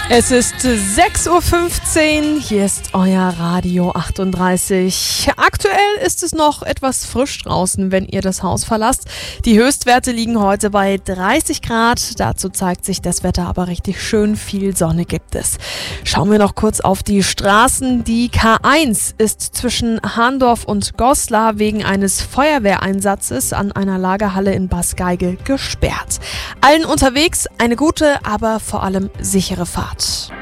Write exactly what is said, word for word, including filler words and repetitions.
Es ist sechs Uhr fünfzehn, hier ist euer Radio achtunddreißig. Aktuell ist es noch etwas frisch draußen, wenn ihr das Haus verlasst. Die Höchstwerte liegen heute bei dreißig Grad. Dazu zeigt sich das Wetter aber richtig schön. Viel Sonne gibt es. Schauen wir noch kurz auf die Straßen. Die K eins ist zwischen Hahndorf und Goslar wegen eines Feuerwehreinsatzes an einer Lagerhalle in Basgeige gesperrt. Allen unterwegs eine gute, aber vor allem sichere Fahrt.